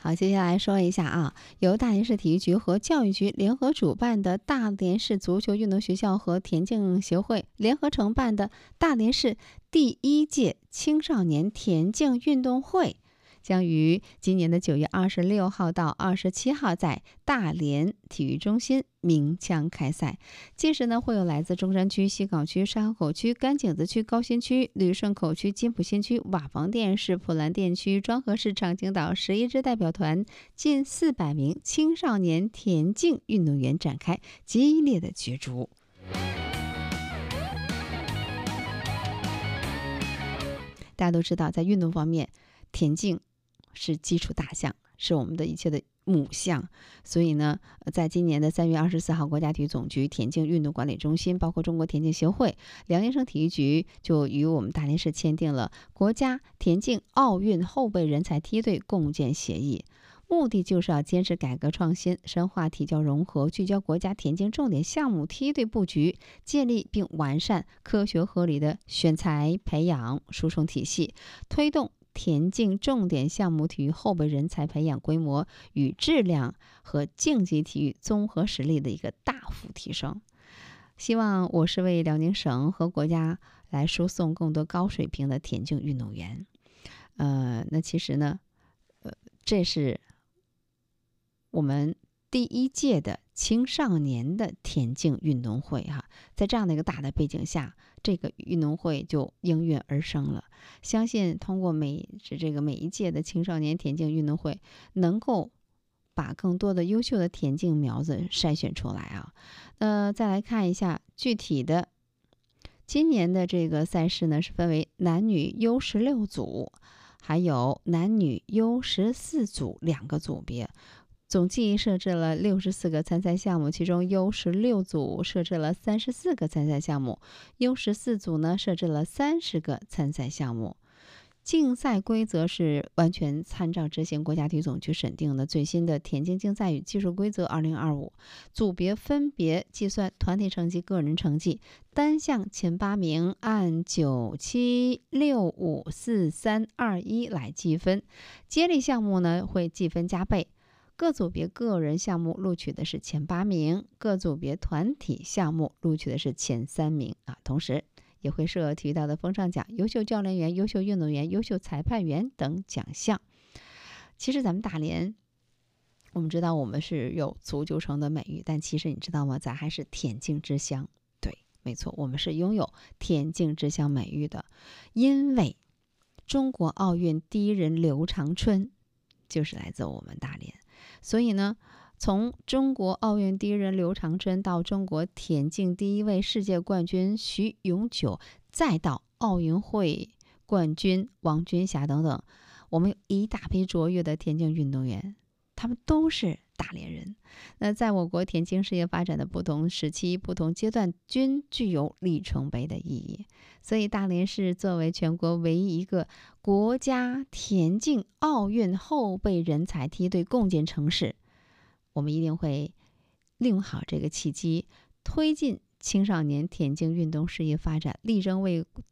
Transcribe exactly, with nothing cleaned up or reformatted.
好，接下来说一下啊，由大连市体育局和教育局联合主办的大连市足球运动学校和田径协会联合承办的大连市第一届青少年田径运动会，将于今年的九月二十六号到二十七号在大连体育中心鸣枪开赛。届时呢，会有来自中山区、西岗区、沙河口区、甘井子区、高新区、旅顺口区、金浦新区、瓦房店市、普兰店区、庄河市、长青岛十一支代表团，近四百名青少年田径运动员展开激烈的角逐。大家都知道，在运动方面，田径是基础大项，是我们的一切的母项。所以呢，在今年的三月二十四号，国家体育总局田径运动管理中心，包括中国田径协会、辽宁省体育局，就与我们大连市签订了国家田径奥运后备人才梯队共建协议。目的就是要坚持改革创新，深化体教融合，聚焦国家田径重点项目梯队布局，建立并完善科学合理的选材培养输送体系，推动田径重点项目体育后备人才培养规模与质量和竞技体育综合实力的一个大幅提升。希望我是为辽宁省和国家来输送更多高水平的田径运动员。呃，那其实呢，呃，这是我们第一届的青少年的田径运动会哈，在这样的一个大的背景下，这个运动会就应运而生了。相信通过每这个每一届的青少年田径运动会，能够把更多的优秀的田径苗子筛选出来啊。呃，再来看一下具体的，今年的这个赛事呢，是分为男女 U 十六组，还有男女 U 十四组两个组别。总计设置了六十四个参赛项目，其中 U 十六组设置了三十四个参赛项目 ，U 十四组呢设置了三十个参赛项目。竞赛规则是完全参照执行国家体育总局审定的最新的田径竞赛与技术规则二零二五，组别分别计算团体成绩、个人成绩，单项前八名按九七六五四三二一来计分，接力项目呢会计分加倍。各组别个人项目录取的是前八名，各组别团体项目录取的是前三名啊。同时也会设体育道德风尚奖、优秀教练员、优秀运动员、优秀裁判员等奖项。其实咱们大连，我们知道我们是有足球城的美誉，但其实你知道吗？咱还是田径之乡。对，没错，我们是拥有田径之乡美誉的，因为中国奥运第一人刘长春就是来自我们大连。所以呢，从中国奥运第一人刘长春到中国田径第一位世界冠军徐永久，再到奥运会冠军王军霞等等，我们有一大批卓越的田径运动员，他们都是大连人。那在我国田径事业发展的不同时期、不同阶段，均具有里程碑的意义。所以大连市作为全国唯一一个国家田径奥运后备人才梯队共建城市，我们一定会利用好这个契机，推进青少年田径运动事业发展，力争为